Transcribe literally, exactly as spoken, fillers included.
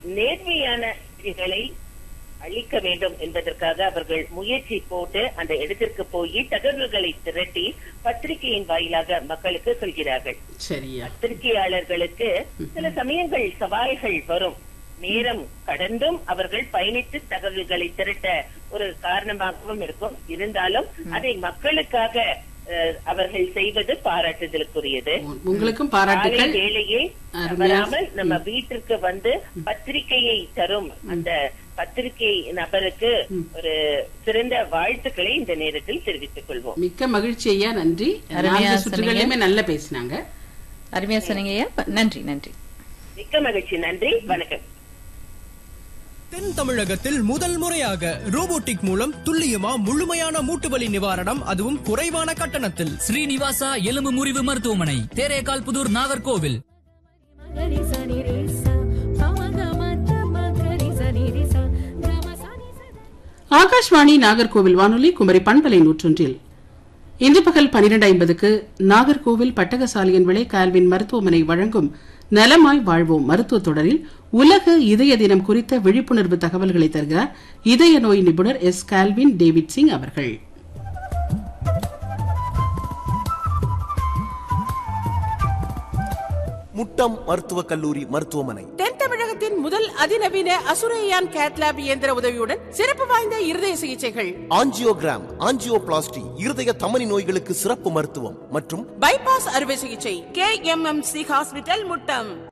நேர்மையான செய்திகளை அளிக்க வேண்டும் என்பதற்காக அவர்கள் முயற்சி போட்டு அந்த இடத்திற்கு போய் தகவல்களை திரட்டி பத்திரிகையின் வாயிலாக மக்களுக்கு சொல்கிறார்கள். பத்திரிகையாளர்களுக்கு சில சமயங்கள் சவால்கள் வரும். நேரம் கடந்தும் அவர்கள் பயணித்து தகவல்களை திரட்ட ஒரு காரணமாகவும் இருக்கும். இருந்தாலும் அதை மக்களுக்காக அவர்கள் செய்வது பாராட்டுதலுக்குரியது. உங்களுக்கும் பாராட்டுகள். வேலையை வராமல் நம்ம வீட்டிற்கு வந்து பத்திரிகையை தரும் அந்த பத்திரிகை நபருக்கு ஒரு சிறந்த வாழ்த்துக்களை இந்த நேரத்தில் தெரிவித்துக் கொள்வோம். மிக்க மகிழ்ச்சி ஐயா, நன்றி. சுற்றுகளுமே நல்லா பேசினாங்க, அருமையா சொன்னீங்க ஐயா. நன்றி நன்றி, மிக்க மகிழ்ச்சி, நன்றி, வணக்கம். தென் தமிழகத்தில் முதல் முறையாக ரோபோட்டிக் மூலம் துல்லியமா முழுமையான மூட்டுவலி நிவாரணம், அதுவும் குறைவான கட்டணத்தில். ஸ்ரீனிவாசா எலும்பு முறிவு மருத்துவமனை, தேரேகால் புதூர், நாகர்கோவில். ஆகாஷ்வாணி நாகர்கோவில் வானொலி குமரி பண்பலை நூற்றொன்றில் இன்று பகல் பனிரெண்டு ஐம்பதுக்கு நாகர்கோவில் பட்டகசாலியன் விளை கால்வின் மருத்துவமனை வழங்கும் நலமாய் வாழ்வோம் மருத்துவ தொடரில் உலக இதய தினம் குறித்த விழிப்புணர்வு தகவல்களை தருகிறார் இதய நோய் நிபுணர் எஸ் கால்வின் டேவிட் சிங் அவர்கள். முட்டம் மருத்துவக் கல்லூரி மருத்துவமனை தென் தமிழகத்தின் முதல் அதிநவீன அசுரையான் கேட்லாப் இயந்திர உதவியுடன் சிறப்பு வாய்ந்த இருதய சிகிச்சைகள், ஆஞ்சியோகிராம், ஆஞ்சியோபிளாஸ்டி, இருதய தமனி நோய்களுக்கு சிறப்பு மருத்துவம் மற்றும் பைபாஸ் அறுவை சிகிச்சை. K M M C hospital Muttam.